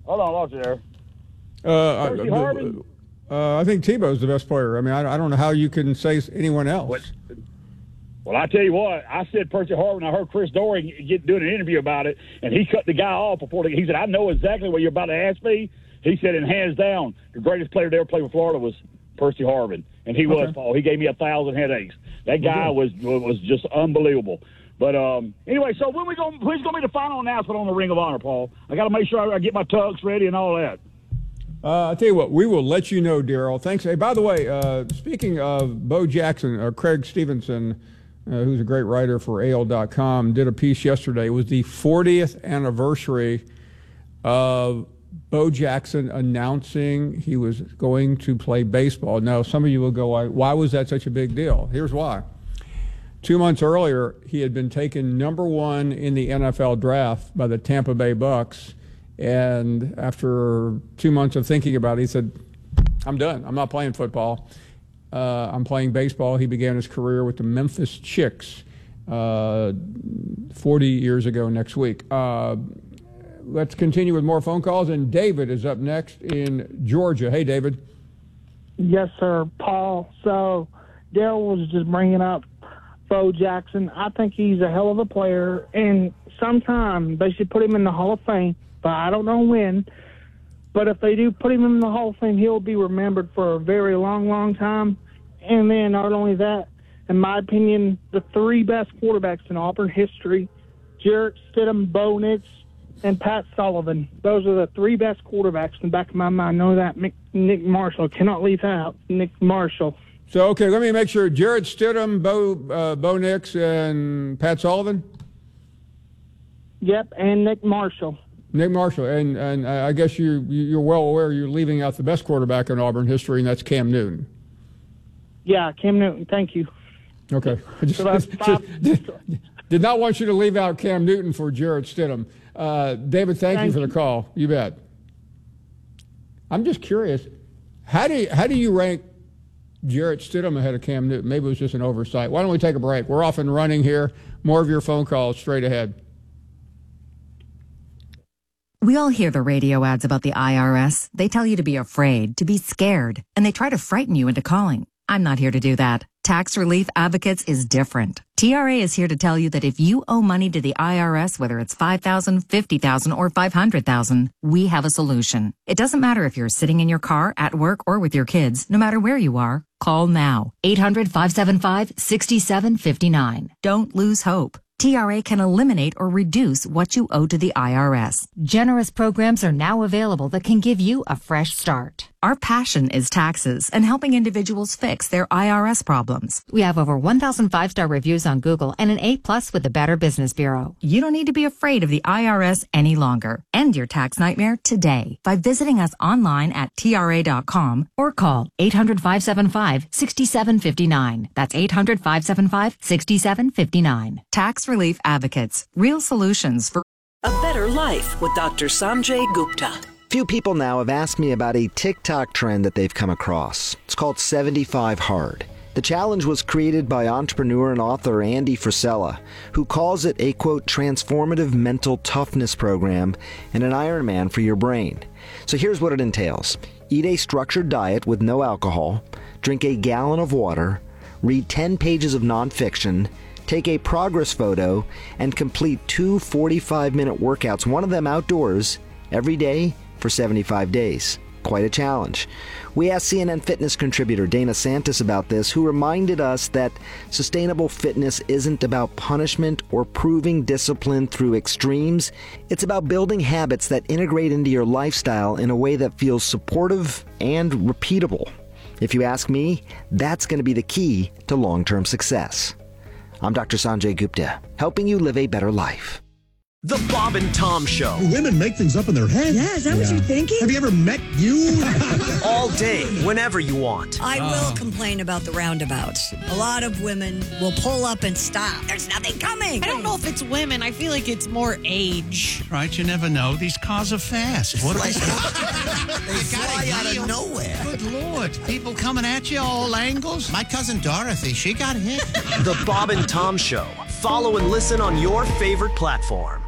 Hold on, I lost you there. Percy Harvin? I think Tebow's the best player. I mean, I don't know how you can say anyone else. Well, I tell you what, I said Percy Harvin. I heard Chris Doering doing an interview about it, and he cut the guy off before he said, I know exactly what you're about to ask me. He said, and hands down, the greatest player to ever play for Florida was Percy Harvin. And he was, Paul. He gave me 1,000 headaches. That guy was just unbelievable. But anyway, so when's going to be the final announcement on the Ring of Honor, Paul? I got to make sure I get my tux ready and all that. I'll tell you what, we will let you know, Daryl. Thanks. Hey, by the way, speaking of Bo Jackson, Craig Stevenson, who's a great writer for AL.com, did a piece yesterday. It was the 40th anniversary of Bo Jackson announcing he was going to play baseball. Now, some of you will go, why was that such a big deal? Here's why. 2 months earlier, he had been taken number 1 in the NFL draft by the Tampa Bay Bucks. And after 2 months of thinking about it, he said, I'm done. I'm not playing football. I'm playing baseball. He began his career with the Memphis Chicks 40 years ago next week. Let's continue with more phone calls. And David is up next in Georgia. Hey, David. Yes, sir, Paul. So Daryl was just bringing up Bo Jackson. I think he's a hell of a player, and sometime they should put him in the Hall of Fame. But I don't know when. But if they do put him in the Hall of Fame, he'll be remembered for a very long, long time. And then not only that, in my opinion, the 3 best quarterbacks in Auburn history, Jarrett Stidham, Bo Nix, and Pat Sullivan. Those are the 3 best quarterbacks in the back of my mind. I know that. Nick Marshall. Cannot leave out Nick Marshall. So, okay, let me make sure. Jarrett Stidham, Bo Nix, and Pat Sullivan? Yep, and Nick Marshall. Nick Marshall, and I guess you're well aware you're leaving out the best quarterback in Auburn history, and that's Cam Newton. Yeah, Cam Newton. Thank you. Okay. Did not want you to leave out Cam Newton for Jarrett Stidham. David, thank you for the call. You bet. I'm just curious, how do you rank Jarrett Stidham ahead of Cam Newton? Maybe it was just an oversight. Why don't we take a break? We're off and running here. More of your phone calls straight ahead. We all hear the radio ads about the IRS. They tell you to be afraid, to be scared, and they try to frighten you into calling. I'm not here to do that. Tax Relief Advocates is different. TRA is here to tell you that if you owe money to the IRS, whether it's $5,000, $50,000, or $500,000, we have a solution. It doesn't matter if you're sitting in your car, at work, or with your kids. No matter where you are, call now. 800-575-6759. Don't lose hope. TRA can eliminate or reduce what you owe to the IRS. Generous programs are now available that can give you a fresh start. Our passion is taxes and helping individuals fix their IRS problems. We have over 1,000 5-star reviews on Google and an A+ with the Better Business Bureau. You don't need to be afraid of the IRS any longer. End your tax nightmare today by visiting us online at TRA.com or call 800-575-6759. That's 800-575-6759. Tax Relief Advocates. Real solutions for a better life with Dr. Sanjay Gupta. Few people now have asked me about a TikTok trend that they've come across. It's called 75 Hard. The challenge was created by entrepreneur and author Andy Frisella, who calls it a, quote, transformative mental toughness program and an Ironman for your brain. So here's what it entails. Eat a structured diet with no alcohol, drink a gallon of water, read 10 pages of nonfiction, take a progress photo, and complete 2 45-minute workouts, one of them outdoors, every day for 75 days. Quite a challenge. We asked CNN Fitness contributor Dana Santis about this, who reminded us that sustainable fitness isn't about punishment or proving discipline through extremes. It's about building habits that integrate into your lifestyle in a way that feels supportive and repeatable. If you ask me, that's going to be the key to long-term success. I'm Dr. Sanjay Gupta, helping you live a better life. The Bob and Tom Show. Women make things up in their head. Yeah, is that what you're thinking? Have you ever met you? All day, whenever you want. I will complain about the roundabouts. A lot of women will pull up and stop. There's nothing coming. I don't know if it's women. I feel like it's more age. Right, you never know. These cars are fast. What they fly out of nowhere. Good Lord. People coming at you all angles. My cousin Dorothy, she got hit. The Bob and Tom Show. Follow and listen on your favorite platform.